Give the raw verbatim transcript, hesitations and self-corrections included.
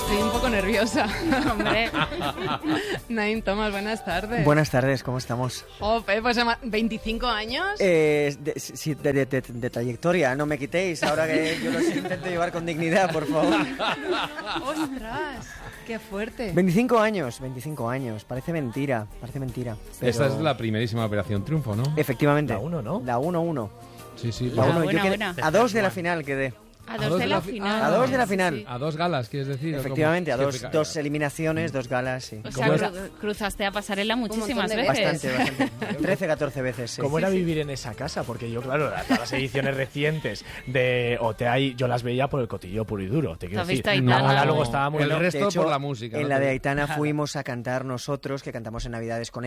Estoy un poco nerviosa. Hombre. Naim, Tomás, buenas tardes. Buenas tardes, ¿cómo estamos? Jope, pues veinticinco años. Eh, de, sí, de, de, de, de trayectoria, no me quitéis, ahora que yo los intento llevar con dignidad, por favor. ¡Ostras! ¡Qué fuerte! veinticinco años, veinticinco años, parece mentira, parece mentira. Pero... Esta es la primerísima Operación Triunfo, ¿no? Efectivamente. La uno, ¿no? La uno uno. Sí, sí. La Ah, uno. buena, Yo quedé buena. a dos de la final quedé. A dos de la final. A dos de la final. A dos galas, ¿quieres decir? Efectivamente, a ¿Cómo? dos, dos eliminaciones, dos galas, sí. O sea, cru- cruzaste a pasarela muchísimas de veces. Bastante, bastante. trece, catorce veces, sí. ¿Cómo era vivir en esa casa? Porque yo, claro, todas las ediciones recientes de O T A I, yo las veía por el cotillo puro y duro. Te quiero ¿Has decir, visto Aitana? la gala luego estaba muy El bien. resto De hecho, por la música. En ¿no? la de Aitana fuimos a cantar nosotros, que cantamos en Navidades con